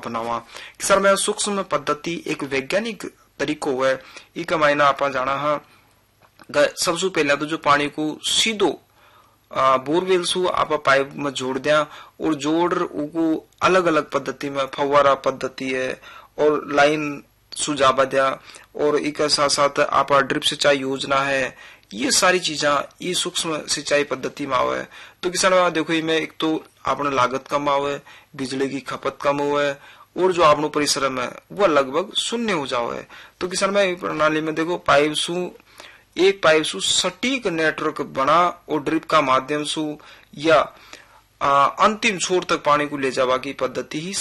अपनावा। Sir मैं सूक्ष्म पद्धति एक वैज्ञानिक तरीको है। इक मायना आप जाना हाँ सबसे पहले तो जो पानी को सीधो बोरवेल सु आप पाइप में जोड़ दिया और जोड़ उको अलग अलग पद्धति में फव्वारा पद्धति है और लाइन सुझावा दिया और एक साथ साथ आप ड्रिप सिंचाई योजना है। ये सारी चीजा ये सूक्ष्म सिंचाई पद्धति में आवे तो किसान देखो इसमें एक तो आपने लागत कम आवे, बिजली की खपत कम हुए और जो आपनो परिश्रम है वह लगभग शून्य हो जावे। तो किसान प्रणाली में देखो एक पाइप सु सटीक नेटवर्क बना और ड्रिप का माध्यम सु या अंतिम छोर तक पानी को ले जावा की पद्धति ही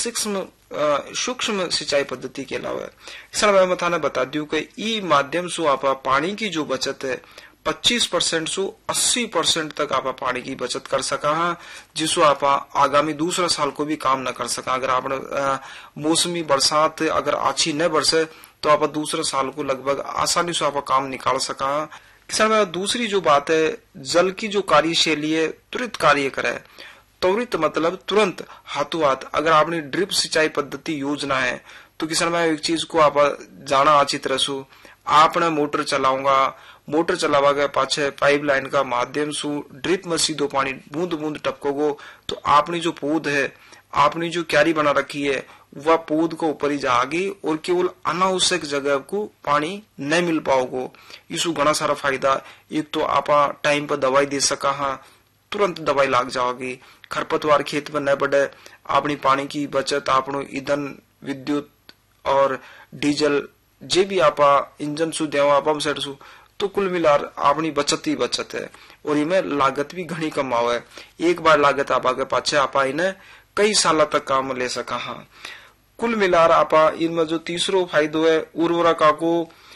सूक्ष्म सिंचाई पद्धति के अलावा सर मैं थाने बता दूं कि ई माध्यम सु आप पानी की जो बचत है 25% से 80% तक आप पानी की बचत कर सका है, जिसको आप आगामी दूसरा साल को भी काम न कर सका। अगर आपने मौसमी बरसात अगर अच्छी न बरसे तो आप दूसरे साल को लगभग आसानी से आप काम निकाल सका। किसान में दूसरी जो बात है जल की जो कार्यशैली है त्वरित कार्य करे। त्वरित मतलब तुरंत हाथों हाथ। अगर आपने ड्रिप सिंचाई पद्धति योजना है तो किसान में एक चीज को आप जाना अच्छी तरह से आपने मोटर चलाऊंगा, मोटर चलावा के पाछे पाइपलाइन का माध्यम से ड्रिप में सीधो पानी बूंद बूंद टपकोगो तो आपनी जो पौध है आपने जो क्यारी बना रखी है वह पौध को ऊपर ही जाएगी और केवल अनावश्यक जगह को पानी नहीं मिल पाओगो। इसु घना सारा फायदा। एक तो आप टाइम पर दवाई दे सका हाँ, तुरंत दवाई लाग जाओगी, खरपतवार खेत में न बढ़े, अपनी पानी की बचत, आपनो ईंधन विद्युत और डीजल जे भी आप इंजन सु देवा पंप सेट सु तो कुल मिलार अपनी बचत ही बचत है और इनमें लागत भी घनी कम आवे। एक बार लागत आप आगे पाछे आप इन्हें कई साल तक काम ले सका हाँ। कुल मिलार आप इनमें जो तीसरो फायदो है उर्वरका को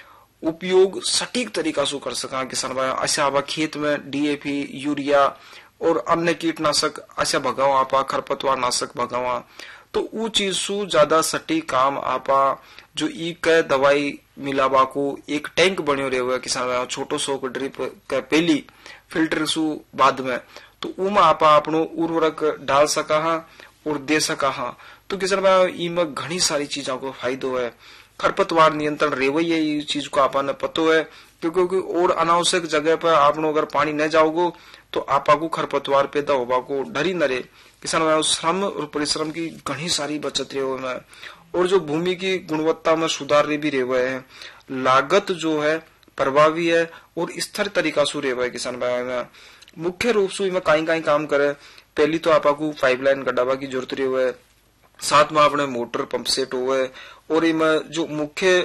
उपयोग सटीक तरीका से कर सका। किसान भाई अच्छा आप खेत में डीएपी यूरिया और अन्य कीटनाशक अच्छा भगावा आप खरपतवार नाशक भगावा तो वो चीज सु ज्यादा सटीक काम आप जो ई के दवाई मिलावा को एक टैंक बनो रहे किसान छोटो सो ड्रिप के पहली फिल्टर सु बाद में तो उमा आप अपनो उर्वरक डाल सका हाँ और दे सका हाँ। तो किसान भाई इनमें घनी सारी चीजों को फायदो है। खरपतवार नियंत्रण रेवई है ये चीज को आपने पतो है क्योंकि और अनावश्यक जगह पर आपनो अगर पानी न जाओगो तो आपको खरपतवार पैदा होगा को डर ही न रहे। किसान भाई श्रम और परिश्रम की घनी सारी बचत रहे हुए और जो भूमि की गुणवत्ता में सुधार भी रहे हैं। लागत जो है प्रभावी है और स्थिर तरीका से रहे है। किसान भाई में मुख्य रूप से इनमें कहीं काम करे। पहली तो आपको पाइपलाइन गड्ढावा की जरूरत रही है, साथ में अपने मोटर पंप सेट हुए और इनमें जो मुख्य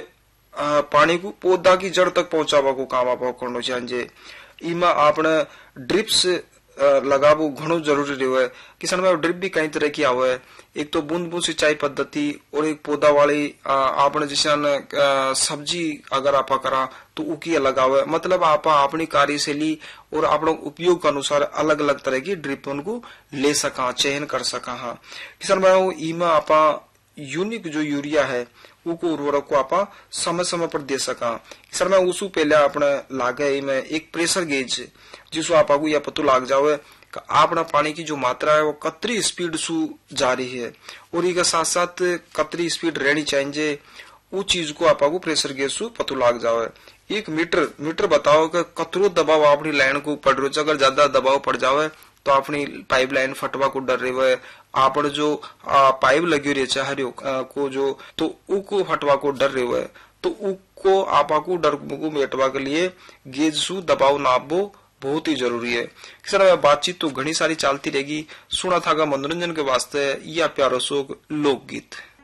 पानी को पौधा की जड़ तक पहुंचावा को काम आप करना चाहिए। इनमें आपने ड्रिप्स लगावो घणो जरूरी रहो है। किसान भाई ड्रिप भी कई तरह की आवे है, एक तो बूंद बूंद सिंचाई पद्धति और एक पौधा वाली आपने जैसे सब्जी अगर आप करा तो उकी अलग आवे। मतलब आप अपनी कार्यशैली और अपने उपयोग के अनुसार अलग अलग तरह की ड्रिप उनको ले सका, चयन कर सका हाँ। किसान भाई इमा आप यूनिक जो यूरिया है उको उर्वरक को आप समय समय पर दे सका। सर मैं उसू पहले आपने लागे में एक प्रेशर गेज जिसको आपको यह पतो लाग जावे कि आपना पानी की जो मात्रा है वो कतरी स्पीड सु जा रही है और इसके साथ साथ कतरी स्पीड रहनी चाहिए वो चीज को आपको प्रेशर गेज सु पतो लाग जावे। एक मीटर बताओ कि कतरो दबाव अपनी लाइन को पड़ रहा है। अगर ज्यादा दबाव पड़ जावे तो अपनी पाइपलाइन फटवा को डर रहे है। आपने जो पाइप लगी रही है हरियो को जो तो उको फटवा को डर रहे है तो उको आपको डर को मेटवा के लिए गेज सु दबाव नापो बहुत ही जरूरी है। सर बातचीत तो घनी सारी चलती रहेगी। सुना था मनोरंजन के वास्ते या प्यारो सो लोकगीत।